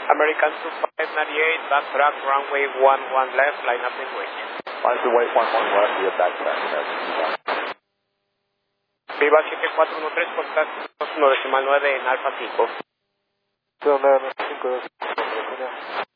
American 2598, backtrack, runway 11 left, line up and wait. Runway 11 left, via backtrack, Viva 7413, contacto 1.9 en Alfa 5. 995,